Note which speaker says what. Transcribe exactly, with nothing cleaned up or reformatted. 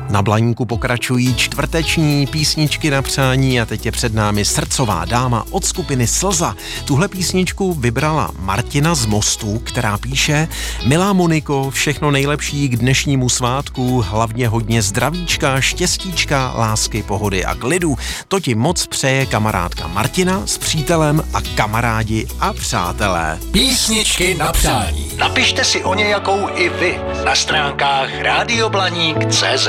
Speaker 1: Na Blaníku pokračují čtvrteční písničky na přání a teď je před námi Srdcová dáma od skupiny Slza. Tuhle písničku vybrala Martina z Mostu, která píše: Milá Moniko, všechno nejlepší k dnešnímu svátku, hlavně hodně zdravíčka, štěstíčka, lásky, pohody a klidu. To ti moc přeje kamarádka Martina s přítelem a kamarádi a přátelé.
Speaker 2: Písničky na přání. Napište si o nějakou i vy na stránkách rádio blaník tečka cé zet.